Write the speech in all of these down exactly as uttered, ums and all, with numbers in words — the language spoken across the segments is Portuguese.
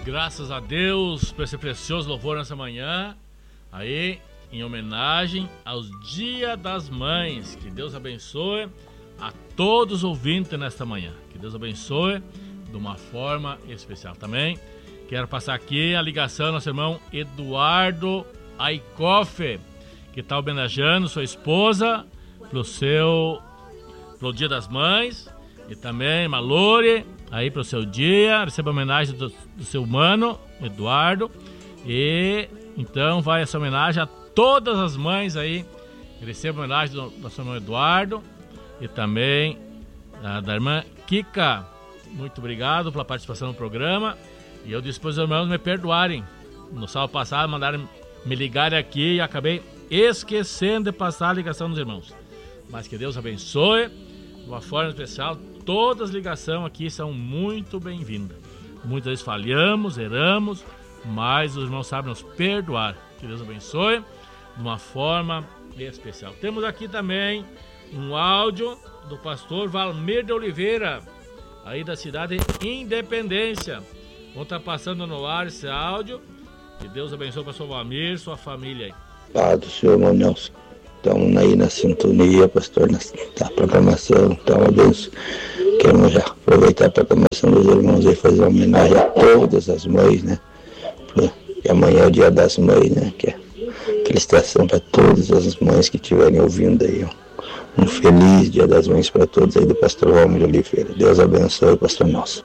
Graças a Deus por esse precioso louvor nessa manhã, aí em homenagem aos Dia das Mães. Que Deus abençoe a todos os ouvintes nesta manhã. Que Deus abençoe de uma forma especial. Também quero passar aqui a ligação ao nosso irmão Eduardo Aikoff, que está homenageando sua esposa pro seu pro Dia das Mães, e também Malore aí pro seu dia, receba homenagem do, do seu mano Eduardo, e então vai essa homenagem a todas as mães aí, receba homenagem do, do seu irmão Eduardo e também da, da irmã Kika. Muito obrigado pela participação no programa, e eu disse para os irmãos me perdoarem, no sábado passado mandaram me ligarem aqui e acabei esquecendo de passar a ligação dos irmãos, mas que Deus abençoe de uma forma especial. Todas as ligações aqui são muito bem-vindas. Muitas vezes falhamos, erramos, mas os irmãos sabem nos perdoar. Que Deus abençoe de uma forma especial. Temos aqui também um áudio do pastor Valmir de Oliveira, aí da cidade de Independência. Vamos estar passando no ar esse áudio. Que Deus abençoe o pastor Valmir e sua família aí. Obrigado, senhor irmão Nelson. Estamos aí na sintonia, pastor, na, na programação. Então, abençoe. Queremos já aproveitar a programação dos irmãos e fazer uma homenagem a todas as mães, né? Porque amanhã é o Dia das Mães, né? Que é felicitação para todas as mães que estiverem ouvindo aí. Um feliz Dia das Mães para todos aí do pastor Valmir Oliveira. Deus abençoe, pastor Nelson.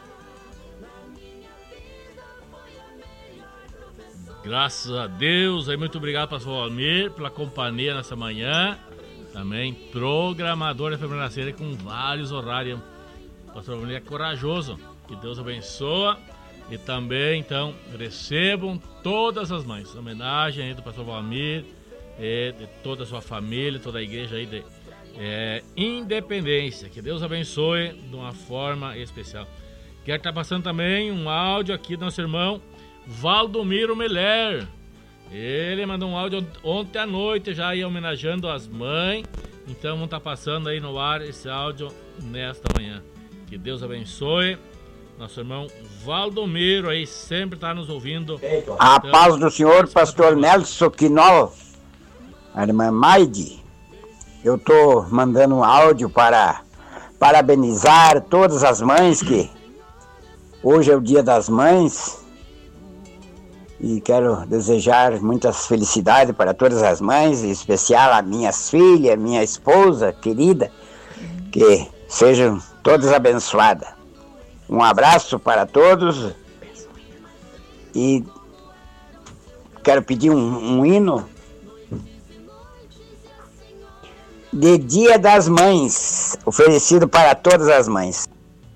Graças a Deus, aí muito obrigado, pastor Valmir, pela companhia nessa manhã. Também programador da Feminina Ceira com vários horários. O pastor Valmir é corajoso. Que Deus abençoe. E também, então, recebam todas as mães. Homenagem aí do pastor Valmir, e de toda a sua família, toda a igreja aí de é, Independência. Que Deus abençoe de uma forma especial. Quero estar passando também um áudio aqui do nosso irmão Valdomiro Meller. Ele mandou um áudio ontem à noite, já ia homenageando as mães. Então vamos estar passando aí no ar esse áudio nesta manhã. Que Deus abençoe nosso irmão Valdomiro aí, sempre está nos ouvindo. A então, paz do Senhor, pastor Nelson Quinol, a irmã Maide. Eu estou mandando um áudio para parabenizar todas as mães, que hoje é o Dia das Mães. E quero desejar muitas felicidades para todas as mães, em especial a minhas filhas, minha esposa querida, que sejam todas abençoadas. Um abraço para todos e quero pedir um, um hino de Dia das Mães, oferecido para todas as mães.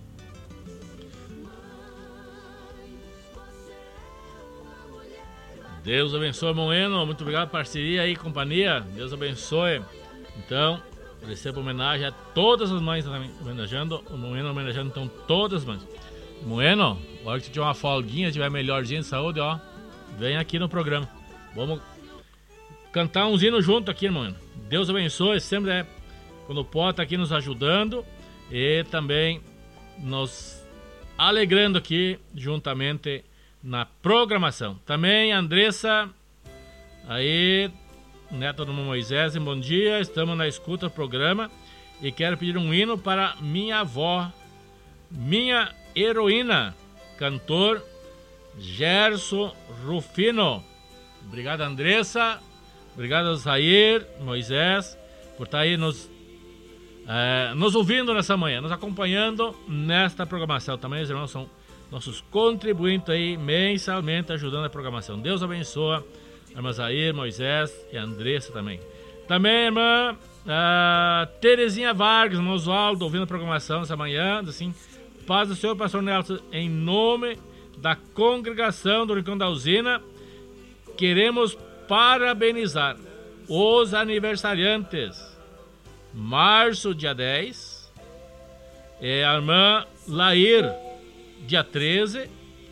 Deus abençoe, irmão Eno. Muito obrigado, parceria aí, companhia. Deus abençoe. Então, recebo homenagem a todas as mães também, homenageando. O irmão Eno homenageando, então, todas as mães. Irmão Eno, agora que você tiver uma folguinha, tiver melhorzinho de saúde, ó, vem aqui no programa. Vamos cantar uns hinos junto aqui, irmão Eno. Deus abençoe, sempre é, quando pode, tá aqui nos ajudando e também nos alegrando aqui juntamente na programação. Também Andressa aí, neta do Moisés, bom dia, estamos na escuta do programa e quero pedir um hino para minha avó, minha heroína, cantor Gerson Rufino. Obrigado, Andressa, obrigado, Zair, Moisés, por estar aí nos é, nos ouvindo nessa manhã, nos acompanhando nesta programação. Também os irmãos são nossos contribuintes aí mensalmente ajudando a programação. Deus abençoe a irmã Zair, Moisés e a Andressa também. Também a irmã a Terezinha Vargas, irmão Oswaldo, ouvindo a programação essa manhã, assim, paz do Senhor, pastor Nelson, em nome da congregação do Rincão da Usina, queremos parabenizar os aniversariantes. Março, dia dez, é a irmã Lair, dia treze,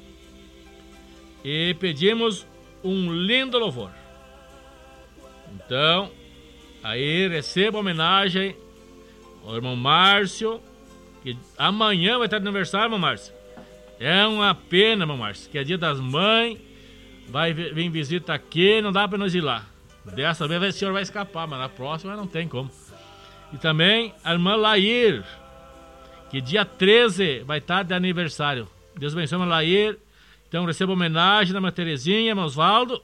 e pedimos um lindo louvor. Então, aí receba homenagem ao irmão Márcio, que amanhã vai estar de aniversário, irmão Márcio. É uma pena, meu Márcio, que é dia das mães, vai vir visita aqui, não dá pra nós ir lá. Dessa vez o senhor vai escapar, mas na próxima não tem como. E também a irmã Lair, que dia treze vai estar de aniversário. Deus abençoe, irmã Lair. Então receba homenagem da irmã Terezinha, irmão Osvaldo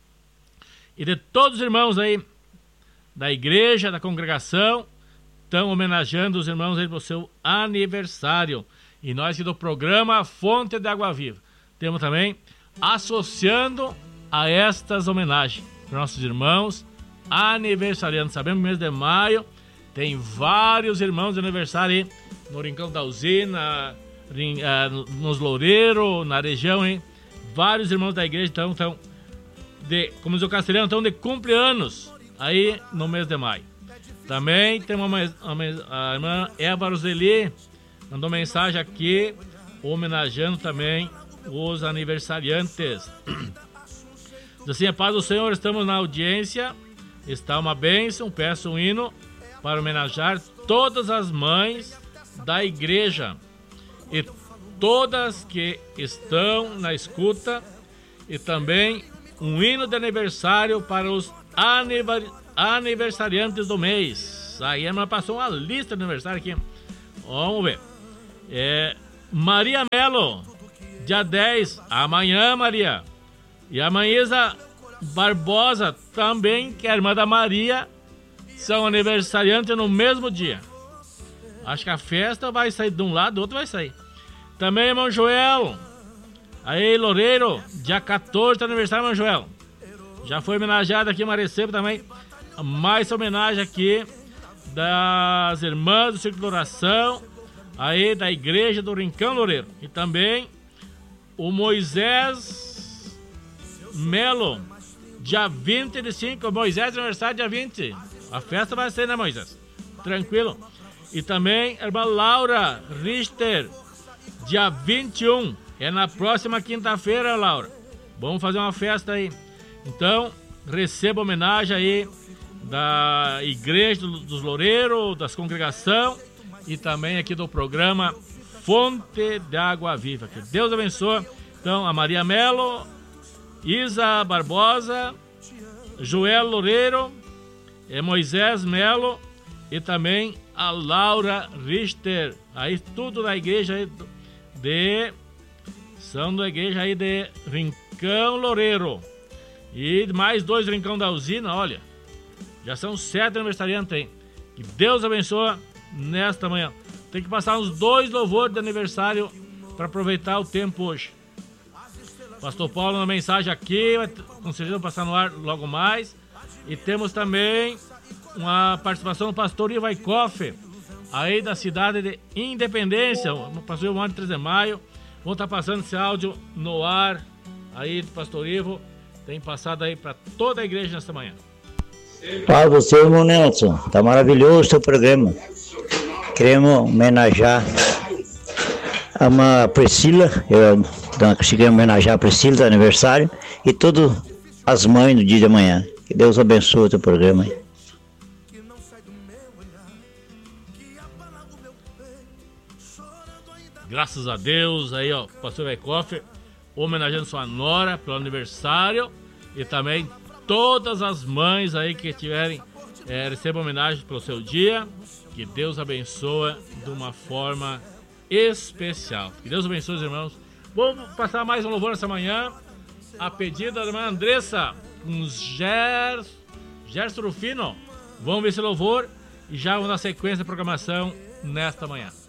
e de todos os irmãos aí da igreja, da congregação, estão homenageando os irmãos aí pro seu aniversário. E nós aqui do programa Fonte de Água Viva temos também associando a estas homenagens para nossos irmãos aniversariantes. Sabemos que no mês de maio tem vários irmãos de aniversário aí no Rincão da Usina, nos Loureiros, na região, hein? Vários irmãos da igreja estão, estão de, como diz o castelhano, estão de cumpleanos aí no mês de maio. Também tem uma, uma a irmã Eva Roseli mandou mensagem aqui homenageando também os aniversariantes. Diz assim: a paz do Senhor, estamos na audiência, está uma bênção, peço um hino para homenagear todas as mães da igreja e todas que estão na escuta, e também um hino de aniversário para os aniversariantes do mês. Aí a irmã passou uma lista de aniversário aqui. Vamos ver. É, Maria Melo, dia dez, amanhã, Maria. E a Maísa Barbosa também, que é a irmã da Maria, são aniversariantes no mesmo dia. Acho que a festa vai sair de um lado, do outro vai sair. Também, irmão Joel. Aí, Loureiro, dia quatorze, aniversário, irmão Joel. Já foi homenageado aqui, mas recebo também mais homenagem aqui das irmãs do Círculo de Oração, aí da igreja do Rincão Loureiro. E também o Moisés Melo, dia vinte de cinco. Moisés, aniversário, dia vinte. A festa vai ser, né, Moisés? Tranquilo. E também a irmã Laura Richter, dia vinte e um. É na próxima quinta-feira, Laura. Vamos fazer uma festa aí. Então, receba homenagem aí da Igreja dos Loureiros, das congregação e também aqui do programa Fonte de Água Viva. Que Deus abençoe. Então, a Maria Melo, Isa Barbosa, Joel Loureiro, Moisés Melo e também a Laura Richter. Aí tudo da igreja aí de... São da igreja aí de Rincão Loureiro. E mais dois Rincão da Usina, olha. Já são sete aniversariantes aí. Que Deus abençoe nesta manhã. Tem que passar uns dois louvores de aniversário para aproveitar o tempo hoje. Pastor Paulo, uma mensagem aqui, com certeza passar no ar logo mais. E temos também uma participação do pastor Ivo Aikoff, aí da cidade de Independência, o pastor Ivo de três de maio. Vou estar passando esse áudio no ar aí do pastor Ivo. Tem passado aí para toda a igreja nesta manhã. Para você, irmão Nelson, tá maravilhoso o seu programa. Queremos homenagear a uma Priscila, eu consegui homenagear a Priscila do aniversário e todas as mães do dia de amanhã. Que Deus abençoe o teu programa aí. Graças a Deus, aí ó, pastor Aikoff homenageando sua nora pelo aniversário e também todas as mães aí que tiverem, é, recebam homenagem pelo seu dia. Que Deus abençoe de uma forma especial. Que Deus abençoe os irmãos. Vamos passar mais um louvor nessa manhã, a pedido da irmã Andressa, com os Gerson Gerson Rufino. Vamos ver esse louvor e já vamos na sequência da programação nesta manhã.